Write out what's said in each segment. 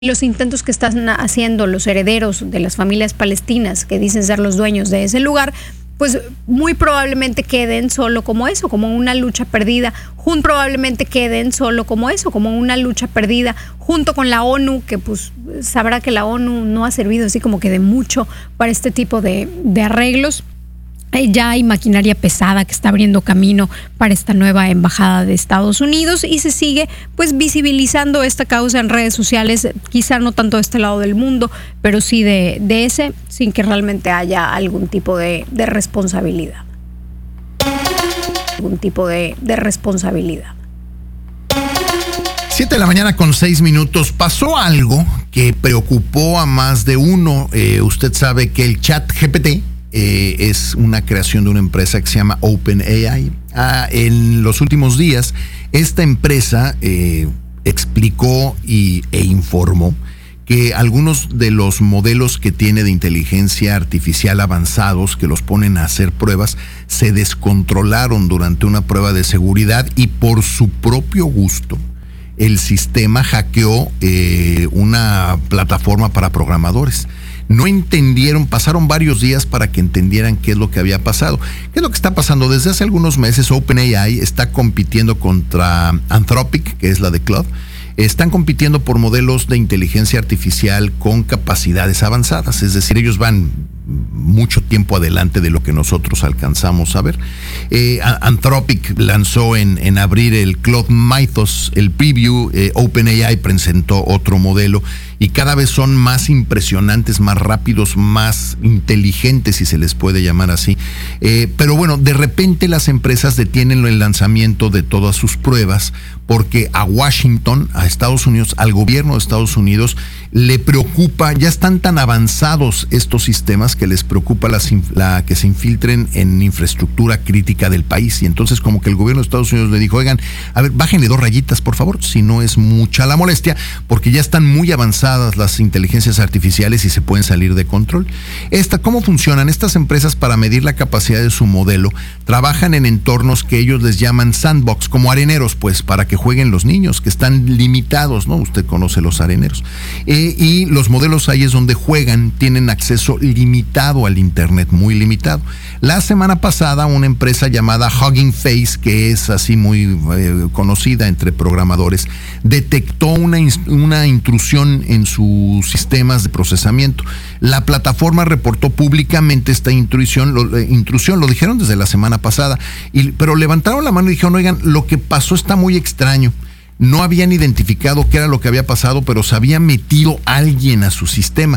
Los intentos que están haciendo los herederos de las familias palestinas que dicen ser los dueños de ese lugar, pues muy probablemente queden solo como eso, como una lucha perdida. Probablemente queden solo como eso, como una lucha perdida, junto con la ONU, que pues sabrá que la ONU no ha servido así como que de mucho para este tipo de arreglos. Ya hay maquinaria pesada que está abriendo camino para esta nueva embajada de Estados Unidos y se sigue pues visibilizando esta causa en redes sociales, quizá no tanto de este lado del mundo, pero sí de ese, sin que realmente haya algún tipo de responsabilidad. Algún tipo de responsabilidad. 7 de la mañana con 6 minutos. Pasó algo que preocupó a más de uno. Usted sabe que el ChatGPT es una creación de una empresa que se llama OpenAI. En los últimos días, esta empresa explicó e informó que algunos de los modelos que tiene de inteligencia artificial avanzados, que los ponen a hacer pruebas, se descontrolaron durante una prueba de seguridad y por su propio gusto el sistema hackeó una plataforma para programadores. No entendieron, pasaron varios días para que entendieran qué es lo que había pasado. ¿Qué es lo que está pasando? Desde hace algunos meses OpenAI está compitiendo contra Anthropic, que es la de Claude. Están compitiendo por modelos de inteligencia artificial con capacidades avanzadas, es decir, ellos van mucho tiempo adelante de lo que nosotros alcanzamos a ver. Anthropic lanzó en abril el Claude Mythos, el preview. OpenAI presentó otro modelo y cada vez son más impresionantes, más rápidos, más inteligentes, si se les puede llamar así. Pero bueno, de repente las empresas detienen el lanzamiento de todas sus pruebas porque a Washington, a Estados Unidos, al gobierno de Estados Unidos, le preocupa, ya están tan avanzados estos sistemas que les preocupa que se infiltren en infraestructura crítica del país. Y entonces como que el gobierno de Estados Unidos le dijo, oigan, a ver, bájenle 2 rayitas, por favor, si no es mucha la molestia, porque ya están muy avanzadas las inteligencias artificiales y se pueden salir de control. ¿Cómo funcionan? Estas empresas, para medir la capacidad de su modelo, trabajan en entornos que ellos les llaman sandbox, como areneros, pues, para que jueguen los niños, que están limitados, ¿no? Usted conoce los areneros. Y los modelos ahí es donde juegan, tienen acceso limitado al internet, muy limitado. La semana pasada una empresa llamada Hugging Face, que es así muy conocida entre programadores, detectó una intrusión en sus sistemas de procesamiento. La plataforma reportó públicamente esta intrusión, lo dijeron desde la semana pasada, pero levantaron la mano y dijeron, oigan, lo que pasó está muy extraño. No habían identificado qué era lo que había pasado, pero se había metido alguien a su sistema.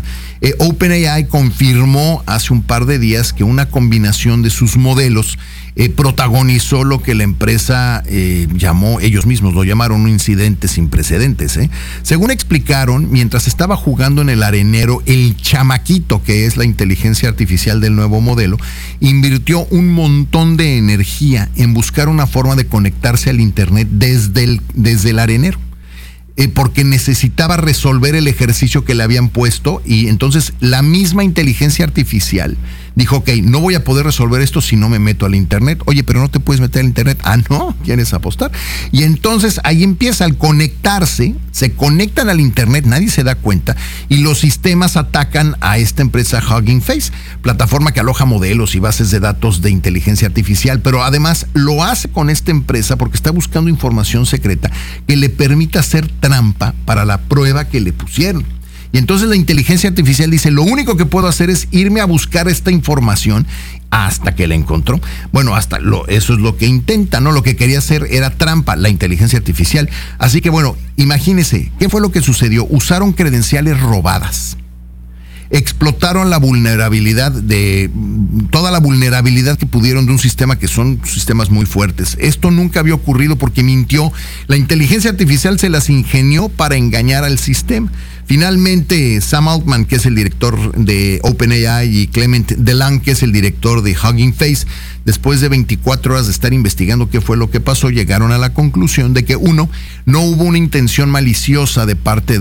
OpenAI confirmó hace un par de días que una combinación de sus modelos protagonizó lo que la empresa llamó, ellos mismos lo llamaron un incidente sin precedentes. Según explicaron, mientras estaba jugando en el arenero, el chamaquito, que es la inteligencia artificial del nuevo modelo, invirtió un montón de energía en buscar una forma de conectarse al internet desde el arenero. Porque necesitaba resolver el ejercicio que le habían puesto, y entonces la misma inteligencia artificial dijo, ok, no voy a poder resolver esto si no me meto al internet. Oye, pero no te puedes meter al internet. Ah, no, ¿quieres apostar? Y entonces ahí empieza, al conectarse, se conectan al internet, nadie se da cuenta, y los sistemas atacan a esta empresa Hugging Face, plataforma que aloja modelos y bases de datos de inteligencia artificial, pero además lo hace con esta empresa porque está buscando información secreta que le permita hacer trampa para la prueba que le pusieron. Y entonces la inteligencia artificial dice, lo único que puedo hacer es irme a buscar esta información hasta que la encontró. Bueno, eso es lo que intenta, ¿no? Lo que quería hacer era trampa, la inteligencia artificial. Así que bueno, imagínense, ¿qué fue lo que sucedió? Usaron credenciales robadas. Explotaron la vulnerabilidad toda la vulnerabilidad que pudieron de un sistema que son sistemas muy fuertes. Esto nunca había ocurrido porque mintió. La inteligencia artificial se las ingenió para engañar al sistema. Finalmente, Sam Altman, que es el director de OpenAI, y Clement Delang, que es el director de Hugging Face, después de 24 horas de estar investigando qué fue lo que pasó, llegaron a la conclusión de que, uno, no hubo una intención maliciosa de parte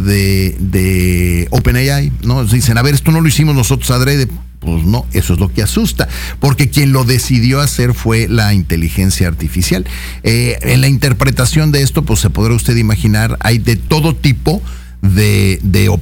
de OpenAI, ¿no? Dicen, a ver, esto no lo hicimos nosotros adrede. Pues no, eso es lo que asusta, porque quien lo decidió hacer fue la inteligencia artificial. En la interpretación de esto, pues se podrá usted imaginar, hay de todo tipo de